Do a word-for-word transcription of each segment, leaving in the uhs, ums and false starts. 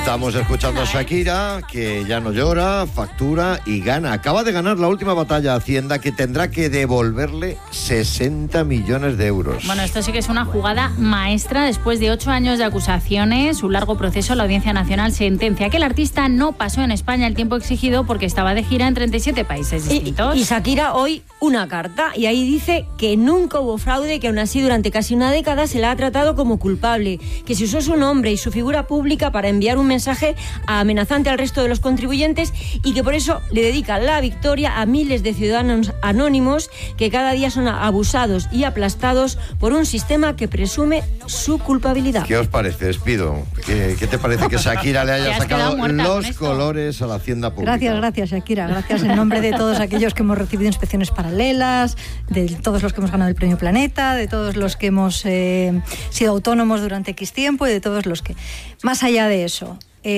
Estamos escuchando a Shakira, que ya no llora, factura y gana. Acaba de ganar la última batalla a Hacienda, que tendrá que devolverle sesenta millones de euros. Bueno, esto sí que es una jugada maestra. Después de ocho años de acusaciones, un largo proceso, la Audiencia Nacional sentencia que el artista no pasó en España el tiempo exigido porque estaba de gira en treinta y siete países distintos. Y, y Shakira hoy una carta, y ahí dice que nunca hubo fraude, que aún así durante casi una década se la ha tratado como culpable, que se usó su nombre y su figura pública para enviar un mensaje amenazante al resto de los contribuyentes y que por eso le dedica la victoria a miles de ciudadanos anónimos que cada día son abusados y aplastados por un sistema que presume su culpabilidad. ¿Qué os parece? Despido. ¿Qué, qué te parece que Shakira le haya sacado los colores a la Hacienda Pública? Gracias, gracias Shakira. Gracias en nombre de todos aquellos que hemos recibido inspecciones paralelas, de todos los que hemos ganado el Premio Planeta, de todos los que hemos eh, sido autónomos durante X tiempo y de todos los que... Más allá de eso,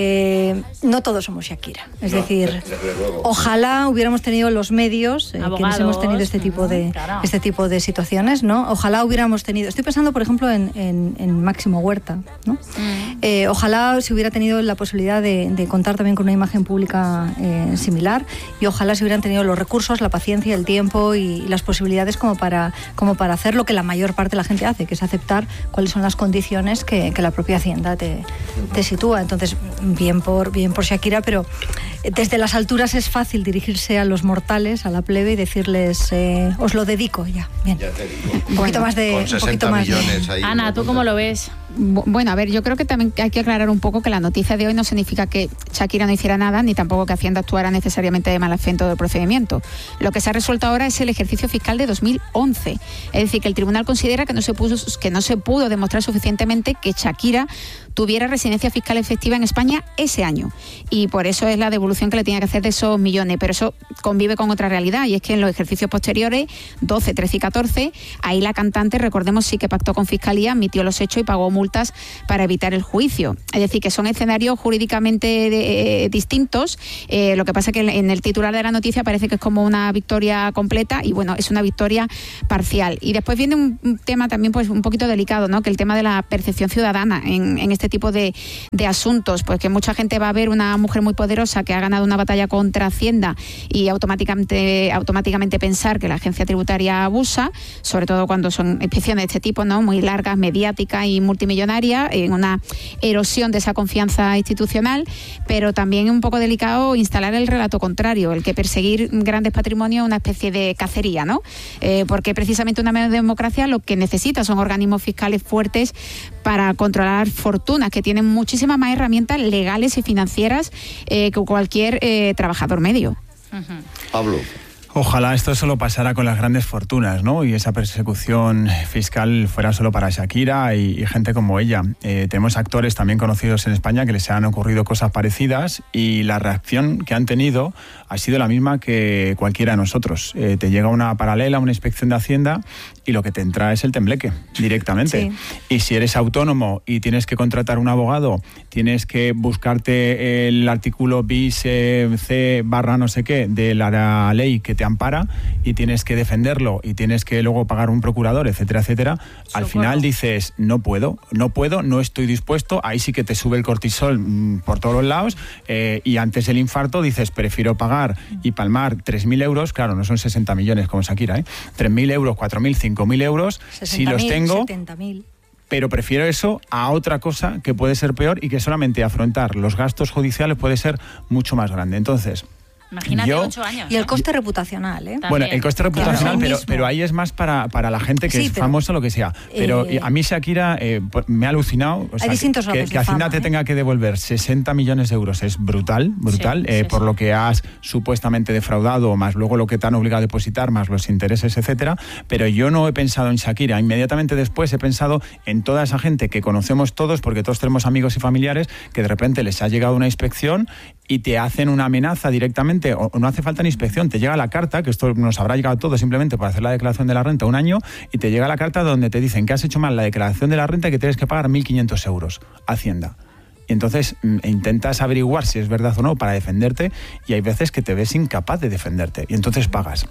Eh, no todos somos Shakira, es no, decir, ojalá hubiéramos tenido los medios eh, quienes hemos tenido este tipo de claro. este tipo de situaciones, ¿no? Ojalá hubiéramos tenido, estoy pensando por ejemplo en, en, en Máximo Huerta, ¿no? Mm. Eh, ojalá se hubiera tenido la posibilidad de, de contar también con una imagen pública eh, similar, y ojalá se hubieran tenido los recursos, la paciencia, el tiempo y, y las posibilidades como para, como para hacer lo que la mayor parte de la gente hace, que es aceptar cuáles son las condiciones que, que la propia Hacienda te, te sitúa. Entonces, bien por bien por Shakira, pero desde las alturas es fácil dirigirse a los mortales, a la plebe, y decirles eh, os lo dedico ya. Bien. Ya te digo. Un poquito bueno, más de con sesenta millones ahí. Ana, ¿tú cómo lo ves? Bueno, a ver, yo creo que también hay que aclarar un poco que la noticia de hoy no significa que Shakira no hiciera nada, ni tampoco que Hacienda actuara necesariamente de mala fe en todo el procedimiento. Lo que se ha resuelto ahora es el ejercicio fiscal de dos mil once. Es decir, que el tribunal considera que no se pudo, que no se pudo demostrar suficientemente que Shakira tuviera residencia fiscal efectiva en España ese año. Y por eso es la devolución que le tiene que hacer de esos millones. Pero eso convive con otra realidad, y es que en los ejercicios posteriores, doce, trece y catorce, ahí la cantante, recordemos, sí que pactó con Fiscalía, admitió los hechos y pagó multas para evitar el juicio. Es decir, que son escenarios jurídicamente de, eh, distintos. Eh, lo que pasa es que en el titular de la noticia parece que es como una victoria completa, y bueno, es una victoria parcial. Y después viene un, un tema también pues un poquito delicado, ¿no? Que el tema de la percepción ciudadana en, en este tipo de, de asuntos, pues que mucha gente va a ver una mujer muy poderosa que ha ganado una batalla contra Hacienda y automáticamente, automáticamente pensar que la agencia tributaria abusa, sobre todo cuando son inspecciones de este tipo, ¿no? Muy largas, mediáticas y multimillonaria, en una erosión de esa confianza institucional, pero también es un poco delicado instalar el relato contrario, el que perseguir grandes patrimonios es una especie de cacería, ¿no? Eh, porque precisamente una democracia lo que necesita son organismos fiscales fuertes para controlar fortunas que tienen muchísimas más herramientas legales y financieras eh, que cualquier eh, trabajador medio. Uh-huh. Pablo. Ojalá esto solo pasara con las grandes fortunas, ¿no? Y esa persecución fiscal fuera solo para Shakira y, y gente como ella. Eh, tenemos actores también conocidos en España que les han ocurrido cosas parecidas, y la reacción que han tenido ha sido la misma que cualquiera de nosotros. Eh, te llega una paralela, una inspección de Hacienda, y lo que te entra es el tembleque directamente. Sí. Y si eres autónomo y tienes que contratar un abogado, tienes que buscarte el artículo bis eh, C barra no sé qué de la ley que te ampara, y tienes que defenderlo y tienes que luego pagar un procurador, etcétera, etcétera. Socorro. Al final dices, no puedo, no puedo, no estoy dispuesto. Ahí sí que te sube el cortisol mmm, por todos los lados, eh, y antes del infarto dices, prefiero pagar y palmar tres mil euros, claro, no son sesenta millones como Shakira, ¿eh? tres mil euros, cuatro mil, cinco mil euros, si los tengo, setenta mil. Pero prefiero eso a otra cosa que puede ser peor, y que solamente afrontar los gastos judiciales puede ser mucho más grande. Entonces, imagínate, yo, ocho años. Y el coste reputacional, ¿eh? Bueno, el coste reputacional, claro, pero, pero ahí es más para, para la gente que sí, es pero, famosa, lo que sea. Pero eh, a mí Shakira eh, me ha alucinado. O sea, hay distintos que, que Hacienda te ¿eh? tenga que devolver sesenta millones de euros es brutal, brutal, sí, eh, sí, por sí. lo que has supuestamente defraudado, más luego lo que te han obligado a depositar, más los intereses, etcétera. Pero yo no he pensado en Shakira. Inmediatamente después he pensado en toda esa gente que conocemos todos, porque todos tenemos amigos y familiares, que de repente les ha llegado una inspección y te hacen una amenaza directamente, o no hace falta ni inspección, te llega la carta, que esto nos habrá llegado todo simplemente para hacer la declaración de la renta un año, y te llega la carta donde te dicen que has hecho mal la declaración de la renta y que tienes que pagar mil quinientos euros a Hacienda. Y entonces intentas averiguar si es verdad o no para defenderte, y hay veces que te ves incapaz de defenderte, y entonces pagas.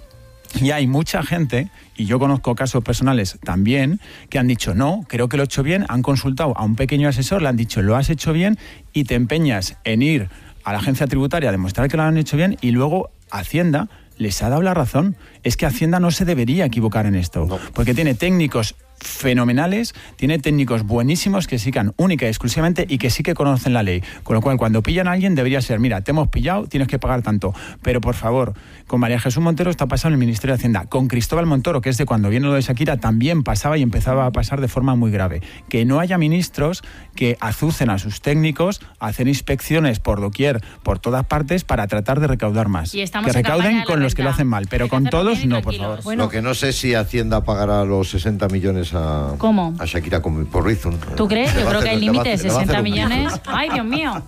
Y hay mucha gente, y yo conozco casos personales también, que han dicho, no, creo que lo he hecho bien, han consultado a un pequeño asesor, le han dicho, lo has hecho bien, y te empeñas en ir a la agencia tributaria a demostrar que lo han hecho bien, y luego Hacienda les ha dado la razón. Es que Hacienda no se debería equivocar en esto, no. Porque tiene técnicos fenomenales, tiene técnicos buenísimos que sí que única y exclusivamente y que sí que conocen la ley, con lo cual cuando pillan a alguien debería ser, mira, te hemos pillado, tienes que pagar tanto, pero por favor, con María Jesús Montero está pasando en el Ministerio de Hacienda, con Cristóbal Montoro, que es de cuando viene lo de Shakira, también pasaba y empezaba a pasar de forma muy grave, que no haya ministros que azucen a sus técnicos a hacer inspecciones por doquier, por todas partes, para tratar de recaudar más, que recauden con los que lo hacen mal, pero con todos no, por favor. Bueno, lo que no sé si Hacienda pagará los sesenta millones a, ¿Cómo? a Shakira con, por Bizum. ¿Tú crees? Yo creo que hay límite, sesenta millones. ¡Ay, Dios mío!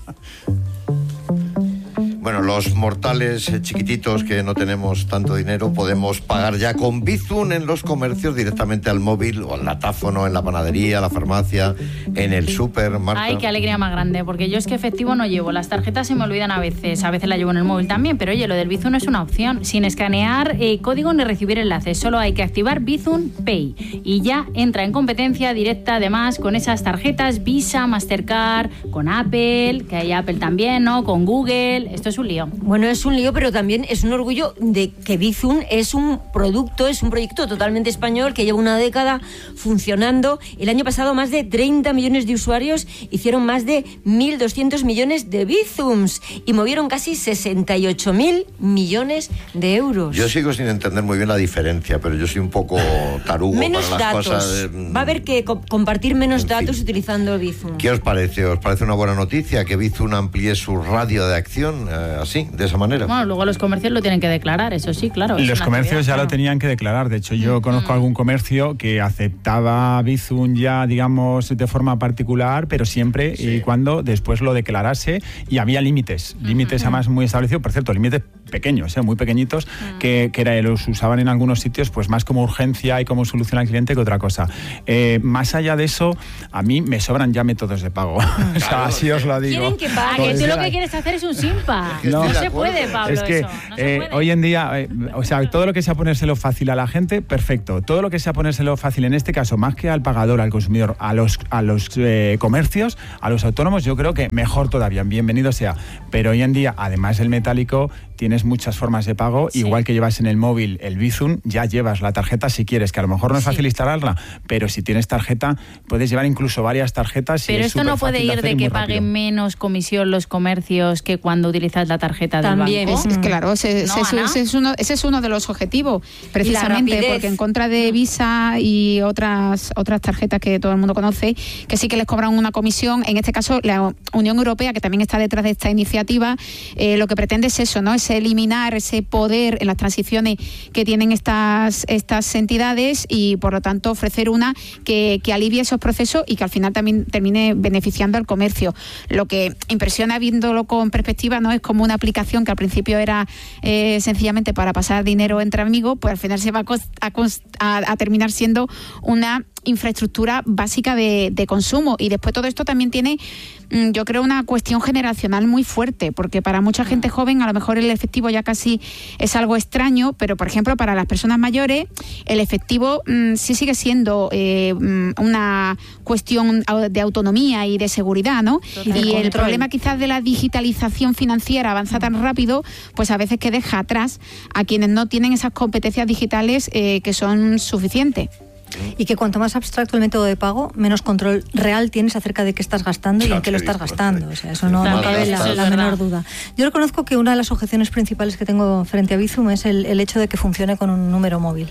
Bueno, los mortales eh, chiquititos que no tenemos tanto dinero podemos pagar ya con Bizum en los comercios directamente al móvil o al latáfono, en la panadería, la farmacia, en el súper, Marta. Ay, qué alegría más grande, porque yo es que efectivo no llevo. Las tarjetas se me olvidan a veces, a veces las llevo en el móvil también, pero oye, lo del Bizum no es una opción. Sin escanear eh, código ni recibir enlaces, solo hay que activar Bizum Pay y ya entra en competencia directa además con esas tarjetas Visa, Mastercard, con Apple, que hay Apple también, ¿no? Con Google. Esto es un lío. Bueno, es un lío, pero también es un orgullo de que Bizum es un producto, es un proyecto totalmente español que lleva una década funcionando. El año pasado más de treinta millones de usuarios hicieron más de mil doscientos millones de Bizums y movieron casi sesenta y ocho mil millones de euros. Yo sigo sin entender muy bien la diferencia, pero yo soy un poco tarugo menos para las datos. cosas. De... Va a haber que co- compartir menos en fin. datos utilizando Bizum. ¿Qué os parece? ¿Os parece una buena noticia que Bizum amplíe su radio de acción eh, así, de esa manera? Bueno, luego los comercios lo tienen que declarar, eso sí, claro. Los comercios ya claro. lo tenían que declarar. De hecho, yo conozco mm. algún comercio que aceptaba Bizum ya, digamos, de forma particular, pero siempre sí. y cuando después lo declarase, y había límites, límites mm-hmm. además muy establecidos, por cierto, límites pequeños, ¿eh? muy pequeñitos, mm. que, que era, los usaban en algunos sitios pues más como urgencia y como solución al cliente que otra cosa. Eh, más allá de eso, a mí me sobran ya métodos de pago. O sea, así os lo digo. Quieren que pague, tú lo que quieres hacer es un simpa. Es que no, no se puede, Pablo, es que, eso. No se eh, puede. Hoy en día, eh, o sea, todo lo que sea ponérselo fácil a la gente, perfecto. Todo lo que sea ponérselo fácil, en este caso, más que al pagador, al consumidor, a los, a los eh, comercios, a los autónomos, yo creo que mejor todavía, bienvenido sea. Pero hoy en día, además del metálico, tienes muchas formas de pago, sí. igual que llevas en el móvil el Bizum, ya llevas la tarjeta si quieres, que a lo mejor no es fácil sí. instalarla, pero si tienes tarjeta, puedes llevar incluso varias tarjetas. Pero y esto no puede ir de, de que paguen menos comisión los comercios que cuando utilizas la tarjeta del También, banco. Es, claro, ese, no, ese, ese, es uno, ese es uno de los objetivos, precisamente, porque en contra de Visa y otras, otras tarjetas que todo el mundo conoce, que sí que les cobran una comisión, en este caso la Unión Europea, que también está detrás de esta iniciativa, eh, lo que pretende es eso, ¿no? Es eliminar ese poder en las transiciones que tienen estas, estas entidades y, por lo tanto, ofrecer una que, que alivie esos procesos y que al final también termine beneficiando al comercio. Lo que impresiona viéndolo con perspectiva, no es como una aplicación que al principio era eh, sencillamente para pasar dinero entre amigos, pues al final se va a, cost- a, cost- a, a terminar siendo una infraestructura básica de, de consumo. Y después todo esto también tiene, yo creo, una cuestión generacional muy fuerte, porque para mucha gente joven a lo mejor el efectivo ya casi es algo extraño, pero por ejemplo para las personas mayores el efectivo mmm, sí sigue siendo eh, una cuestión de autonomía y de seguridad, ¿no? Y, y el problema quizás de la digitalización financiera avanza tan rápido, pues a veces que deja atrás a quienes no tienen esas competencias digitales eh, que son suficientes. Y que cuanto más abstracto el método de pago, menos control real tienes acerca de qué estás gastando claro, y en qué lo estás gastando. O sea, eso no, no cabe la, la menor duda. Yo reconozco que una de las objeciones principales que tengo frente a Bizum es el, el hecho de que funcione con un número móvil.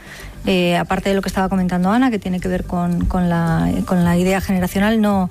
Eh, aparte de lo que estaba comentando Ana, que tiene que ver con, con, la, con la idea generacional, no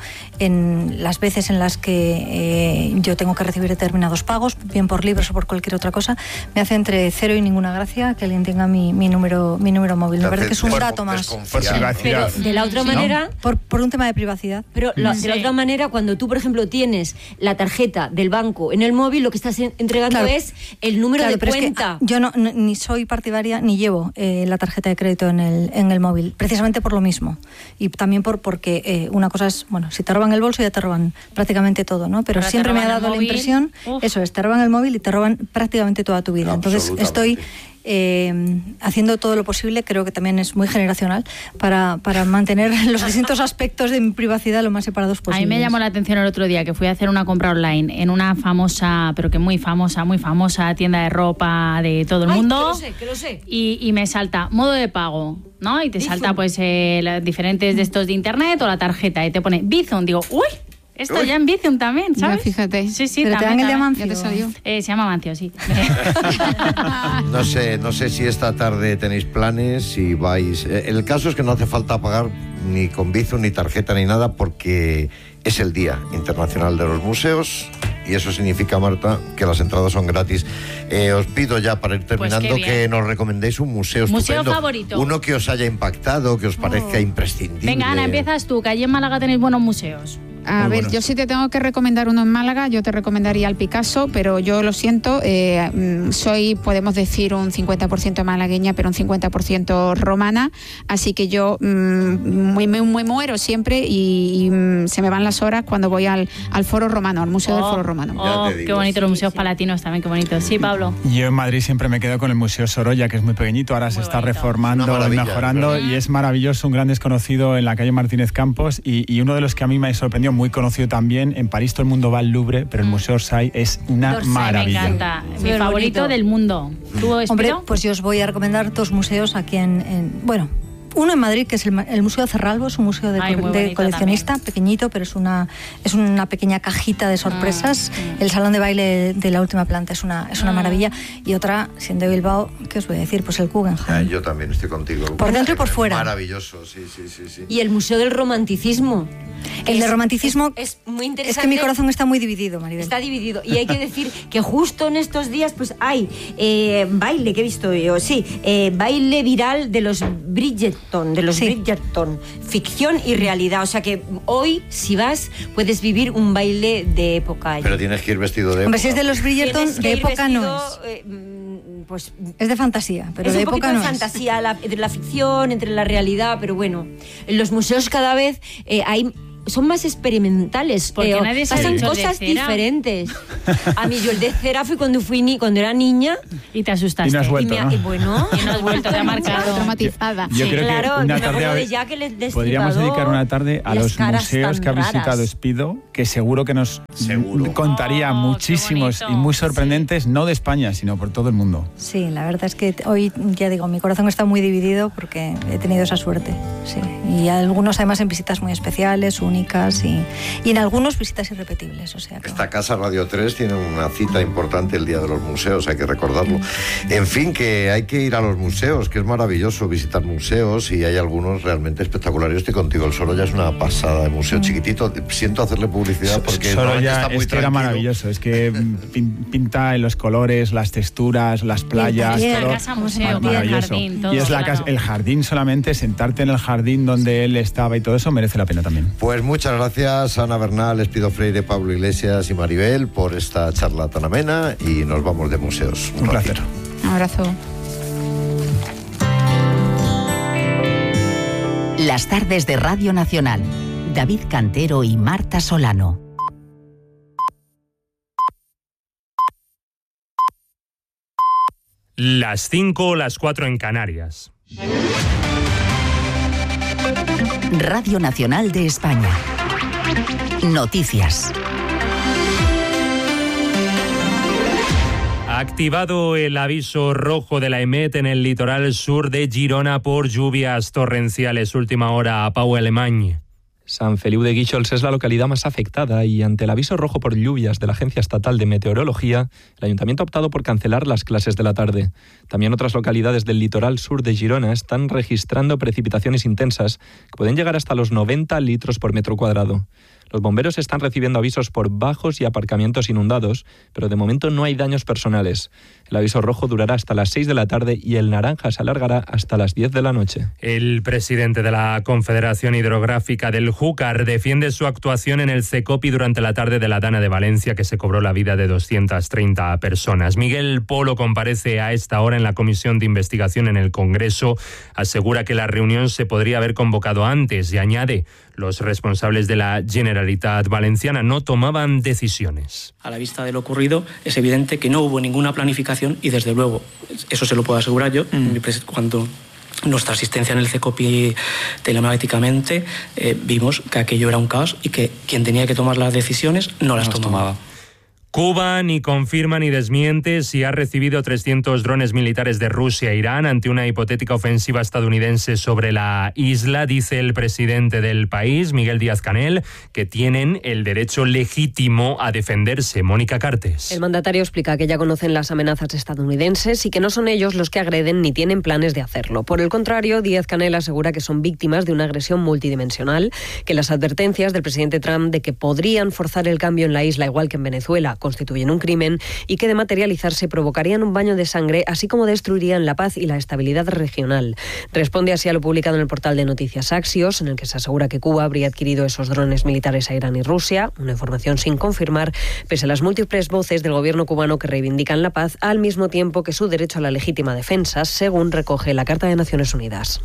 en las veces en las que eh, yo tengo que recibir determinados pagos, bien por libros o por cualquier otra cosa, me hace entre cero y ninguna gracia que alguien tenga mi, mi número mi número móvil. Me parece que es un dato más. Por privacidad. Pero de la otra manera... ¿No? Por, por un tema de privacidad. Pero la, sí. de la otra manera, cuando tú, por ejemplo, tienes la tarjeta del banco en el móvil, lo que estás entregando claro. es el número claro, de pero cuenta. Es que yo no, no, ni soy partidaria ni llevo eh, la tarjeta de crédito en el, en el móvil, precisamente por lo mismo. Y también por porque eh, una cosa es, bueno, si te roban el bolso ya te roban prácticamente todo, ¿no? Pero siempre me ha dado la impresión, uf. eso es, te roban el móvil y te roban prácticamente toda tu vida. Entonces estoy eh, haciendo todo lo posible, creo que también es muy generacional, para, para mantener los distintos aspectos de mi privacidad lo más separados posibles. A mí me llamó la atención el otro día que fui a hacer una compra online en una famosa, pero que muy famosa, muy famosa tienda de ropa de todo el Ay, mundo. que lo sé, que lo sé. Y, y me salta modo de pago, ¿no? Y te Bizum. salta pues eh, los diferentes de estos de internet o la tarjeta y te pone Bizum. Digo, uy, esto Uy. ya en Bizum también, ¿sabes? Ya, fíjate. Sí, sí, pero también. Te dan el Amancio. de Amancio. Eh, se llama Amancio, sí. No sé, no sé si esta tarde tenéis planes, si vais... El caso es que no hace falta pagar ni con Bizum, ni tarjeta, ni nada, porque es el Día Internacional de los Museos y eso significa, Marta, que las entradas son gratis. Eh, os pido ya, para ir terminando, pues que nos recomendéis un museo estupendo. Museo favorito. Uno que os haya impactado, que os parezca oh. imprescindible. Venga, Ana, empiezas tú, que allí en Málaga tenéis buenos museos. A Muy ver, bueno. yo sí te tengo que recomendar uno en Málaga, yo te recomendaría el Picasso, pero yo lo siento, eh, soy, podemos decir, un cincuenta por ciento malagueña, pero un cincuenta por ciento romana, así que yo mmm, muy, muy, muy muero siempre y, y mmm, se me van las horas cuando voy al, al Foro Romano, al Museo oh, del Foro Romano. Oh, qué bonito, sí, los museos sí. palatinos también, qué bonito. Sí, Pablo. Yo en Madrid siempre me quedo con el Museo Sorolla, que es muy pequeñito, ahora muy se está bonito. reformando y mejorando, y es maravilloso, un gran desconocido en la calle Martínez Campos, y, y uno de los que a mí me sorprendió, muy conocido también, en París todo el mundo va al Louvre, pero el Museo Orsay es una Orsay maravilla. Me encanta, mi favorito del mundo. ¿Tú, Hombre, pues yo os voy a recomendar dos museos aquí en, en bueno, uno en Madrid, que es el, el Museo Cerralbo, es un museo de, Ay, de coleccionista, también. pequeñito, pero es una, es una pequeña cajita de sorpresas. Mm, mm. El salón de baile de la última planta es una, es una mm. maravilla. Y otra, siendo de Bilbao, ¿qué os voy a decir? Pues el Guggenheim. Ah, yo también estoy contigo. Por dentro y por fuera. Maravilloso, sí, sí, sí, sí. Y el Museo del Romanticismo. El es, de romanticismo es, es muy interesante. Es que mi corazón está muy dividido, Maribel. Está dividido. Y hay que decir que justo en estos días pues hay eh, baile, que he visto yo, sí, eh, baile viral de los Bridgerton, de los sí. Bridgerton, ficción y realidad. O sea que hoy, si vas, puedes vivir un baile de época. Pero tienes que ir vestido de época. Hombre, si es de los Bridgerton, de época vestido, no es. Eh, pues es de fantasía, pero es de un época poquito no de fantasía, es. La, entre la ficción, entre la realidad, pero bueno, en los museos cada vez eh, hay son más experimentales, porque eh, nadie pasan cosas diferentes. A mí yo el de cera fui cuando fui ni cuando era niña y te asustaste. Y no has vuelto, y me, ¿no? Y bueno, y no has vuelto, te ha marcado, traumatizada. Yo, yo sí, creo claro, que una me tarde de ya que les podríamos dedicar una tarde a los museos que ha visitado Espido, que seguro que nos seguro. contaría oh, muchísimos y muy sorprendentes, sí. no de España, sino por todo el mundo. Sí, la verdad es que hoy, ya digo, mi corazón está muy dividido porque he tenido esa suerte, sí. Y algunos además en visitas muy especiales, únicas y y en algunos visitas irrepetibles. O sea que... Esta casa Radio tres tiene una cita importante el Día de los Museos, hay que recordarlo. En fin, que hay que ir a los museos, que es maravilloso visitar museos y hay algunos realmente espectaculares. Yo estoy contigo, el Sorolla es una pasada de museo mm. chiquitito. Siento hacerle publicidad porque Sorolla está muy es que era maravilloso, es que pinta en los colores, las texturas, las playas, todo. La casa museo, maravilloso. El jardín, todo, y es la claro. casa, el jardín solamente, sentarte en el jardín donde él estaba y todo eso merece la pena también. Pues muchas gracias, Ana Bernal, Espido Freire, Pablo Iglesias y Maribel, por esta charla tan amena y nos vamos de museos. Un, Un placer. Un abrazo. Las tardes de Radio Nacional. David Cantero y Marta Solano. Las cinco o las cuatro en Canarias. Radio Nacional de España. Noticias. Ha activado el aviso rojo de la EMET en el litoral sur de Girona por lluvias torrenciales. Última hora a Pau Alemany. Sant Feliu de Guíxols es la localidad más afectada y ante el aviso rojo por lluvias de la Agencia Estatal de Meteorología, el Ayuntamiento ha optado por cancelar las clases de la tarde. También otras localidades del litoral sur de Girona están registrando precipitaciones intensas que pueden llegar hasta los noventa litros por metro cuadrado. Los bomberos están recibiendo avisos por bajos y aparcamientos inundados, pero de momento no hay daños personales. El aviso rojo durará hasta las seis de la tarde y el naranja se alargará hasta las diez de la noche. El presidente de la Confederación Hidrográfica del Júcar defiende su actuación en el Cecopi durante la tarde de la Dana de Valencia, que se cobró la vida de doscientas treinta personas. Miguel Polo comparece a esta hora en la Comisión de Investigación en el Congreso. Asegura que la reunión se podría haber convocado antes y añade: los responsables de la Generalitat Generalitat Valenciana. No tomaban decisiones. A la vista de lo ocurrido, es evidente que no hubo ninguna planificación y, desde luego, eso se lo puedo asegurar yo, mm. cuando nuestra asistencia en el CECOPI telemáticamente eh, vimos que aquello era un caos y que quien tenía que tomar las decisiones no las, no las tomaba. tomaba. Cuba ni confirma ni desmiente si ha recibido trescientos drones militares de Rusia e Irán ante una hipotética ofensiva estadounidense sobre la isla. Dice el presidente del país, Miguel Díaz-Canel, que tienen el derecho legítimo a defenderse. Mónica Cartes. El mandatario explica que ya conocen las amenazas estadounidenses y que no son ellos los que agreden ni tienen planes de hacerlo. Por el contrario, Díaz-Canel asegura que son víctimas de una agresión multidimensional, que las advertencias del presidente Trump de que podrían forzar el cambio en la isla, igual que en Venezuela, constituyen un crimen y que de materializarse provocarían un baño de sangre, así como destruirían la paz y la estabilidad regional. Responde así a lo publicado en el portal de noticias Axios, en el que se asegura que Cuba habría adquirido esos drones militares a Irán y Rusia, una información sin confirmar, pese a las múltiples voces del gobierno cubano que reivindican la paz, al mismo tiempo que su derecho a la legítima defensa, según recoge la Carta de Naciones Unidas.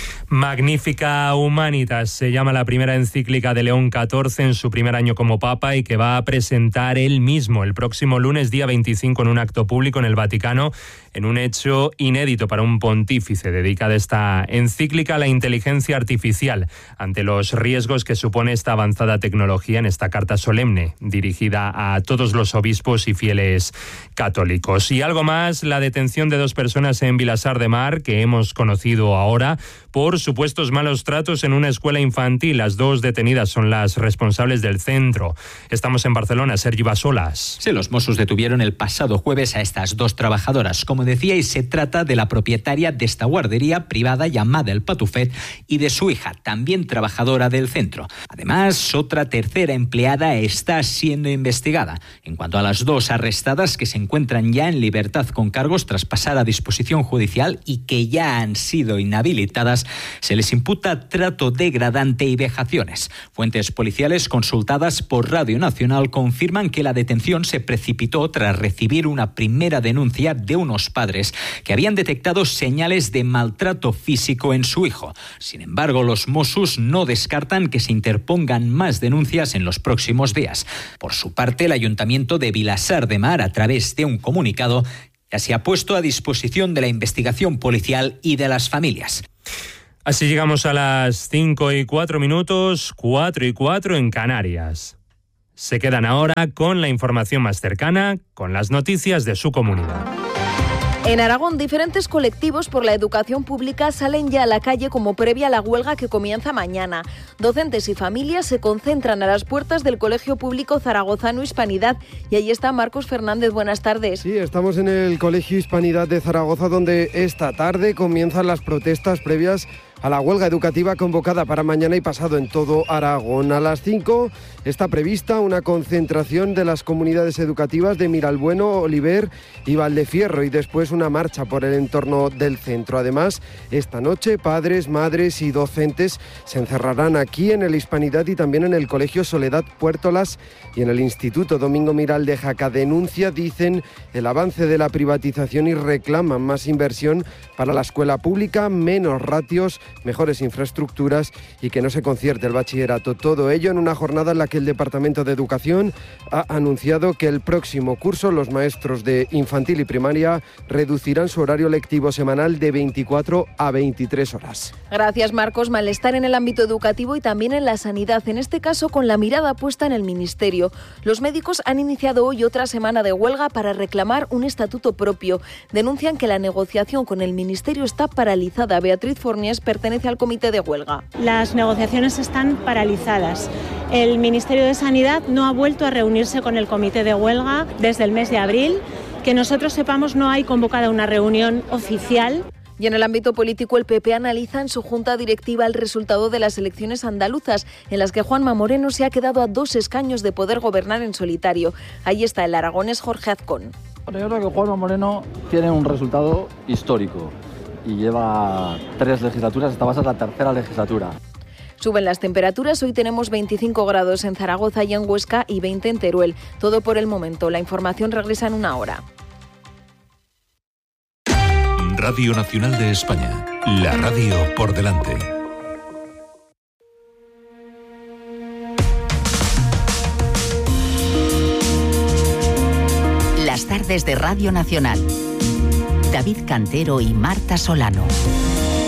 Magnifica Humanitas se llama la primera encíclica de León catorce en su primer año como Papa y que va a presentar él mismo el próximo lunes, día veinticinco, en un acto público en el Vaticano, en un hecho inédito para un pontífice. Dedicada esta encíclica a la inteligencia artificial ante los riesgos que supone esta avanzada tecnología, en esta carta solemne dirigida a todos los obispos y fieles católicos. Y algo más, la detención de dos personas en Vilassar de Mar, que hemos conocido ahora, por supuestos malos tratos en una escuela infantil. Las dos detenidas son las responsables del centro. Estamos en Barcelona, Sergi Basolas. Sí, los Mossos detuvieron el pasado jueves a estas dos trabajadoras. Como decíais, se trata de la propietaria de esta guardería privada llamada El Patufet y de su hija, también trabajadora del centro. Además, otra tercera empleada está siendo investigada. En cuanto a las dos arrestadas, que se encuentran ya en libertad con cargos tras pasar a disposición judicial y que ya han sido inhabilitadas, se les imputa trato degradante y vejaciones. Fuentes policiales consultadas por Radio Nacional confirman que la detención se precipitó tras recibir una primera denuncia de unos padres que habían detectado señales de maltrato físico en su hijo. Sin embargo, los Mossos no descartan que se interpongan más denuncias en los próximos días. Por su parte, el Ayuntamiento de Vilassar de Mar, a través de un comunicado, ya se ha puesto a disposición de la investigación policial y de las familias. Así llegamos a las cinco y cuatro minutos, cuatro y cuatro en Canarias. Se quedan ahora con la información más cercana, con las noticias de su comunidad. En Aragón, diferentes colectivos por la educación pública salen ya a la calle como previa a la huelga que comienza mañana. Docentes y familias se concentran a las puertas del Colegio Público Zaragozano Hispanidad y ahí está Marcos Fernández. Buenas tardes. Sí, estamos en el Colegio Hispanidad de Zaragoza, donde esta tarde comienzan las protestas previas a la huelga educativa convocada para mañana y pasado en todo Aragón. A las cinco está prevista una concentración de las comunidades educativas de Miralbueno, Oliver y Valdefierro y después una marcha por el entorno del centro. Además, esta noche padres, madres y docentes se encerrarán aquí en el Hispanidad y también en el Colegio Soledad Puertolas y en el Instituto Domingo Miral de Jaca. Denuncia, dicen, el avance de la privatización y reclaman más inversión para la escuela pública, menos ratios, mejores infraestructuras y que no se concierte el bachillerato. Todo ello en una jornada en la que el Departamento de Educación ha anunciado que el próximo curso los maestros de infantil y primaria reducirán su horario lectivo semanal de veinticuatro a veintitrés horas. Gracias, Marcos. Malestar en el ámbito educativo y también en la sanidad, en este caso con la mirada puesta en el Ministerio. Los médicos han iniciado hoy otra semana de huelga para reclamar un estatuto propio. Denuncian que la negociación con el Ministerio está paralizada. Beatriz Forniés pertenece al comité de huelga. Las negociaciones están paralizadas. El Ministerio de Sanidad no ha vuelto a reunirse con el comité de huelga desde el mes de abril. Que nosotros sepamos, no hay convocada una reunión oficial. Y en el ámbito político, el P P analiza en su junta directiva el resultado de las elecciones andaluzas, en las que Juanma Moreno se ha quedado a dos escaños de poder gobernar en solitario. Ahí está el aragonés Jorge Azcón. Bueno, yo creo que Juanma Moreno tiene un resultado histórico y lleva tres legislaturas, esta va a ser la tercera legislatura. Suben las temperaturas, hoy tenemos veinticinco grados en Zaragoza y en Huesca y veinte en Teruel. Todo por el momento, la información regresa en una hora. Radio Nacional de España, la radio por delante. desde Radio Nacional. David Cantero y Marta Solano.